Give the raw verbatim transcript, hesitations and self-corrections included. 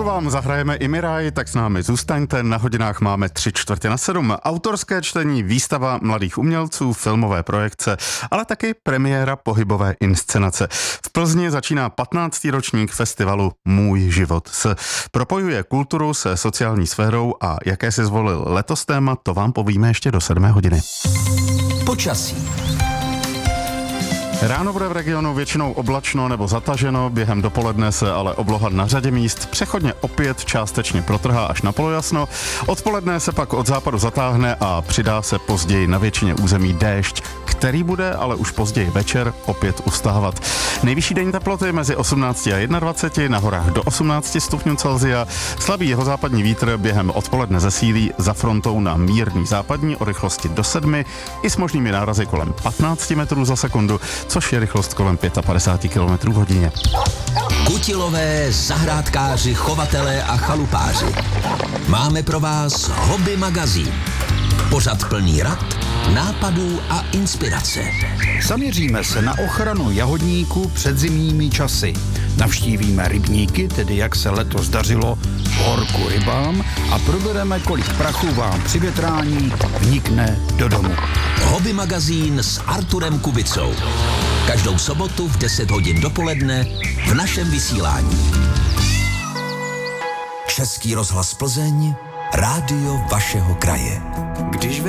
chvilku vám zahrajeme i Miraj, tak s námi zůstaňte. Na hodinách máme tři čtvrtě na sedm. Autorské čtení, výstava mladých umělců, filmové projekce, ale taky premiéra pohybové inscenace. V Plzni začíná patnáctý ročník festivalu Můj život s. Propojuje kulturu se sociální sférou a jaké si zvolil letos téma, to vám povíme ještě do sedmé hodiny. Počasí. Ráno bude v regionu většinou oblačno nebo zataženo, během dopoledne se ale obloha na řadě míst přechodně opět částečně protrhá až na polojasno. Odpoledne se pak od západu zatáhne a přidá se později na většině území déšť, který bude ale už později večer opět ustávat. Nejvyšší denní teploty mezi osmnácti a dvaceti jedna, na horách do osmnácti stupňů Celsia. Slabý jihozápadní vítr během odpoledne zesílí za frontou na mírný západní o rychlosti do sedmi i s možnými nárazy kolem patnácti metrů za sekundu, což je rychlost kolem padesát pět kilometrů v hodině. Kutilové, zahrádkáři, chovatelé a chalupáři. Máme pro vás Hobby magazín. Pořad plný rad, nápadů a inspirace. Zaměříme se na ochranu jahodníků před zimními časy. Navštívíme rybníky, tedy jak se letos dařilo v horku rybám, a probereme, kolik prachu vám při větrání vnikne do domu. Hobby magazín s Arturem Kubicou. Každou sobotu v deset hodin dopoledne v našem vysílání. Český rozhlas Plzeň, rádio vašeho kraje. Když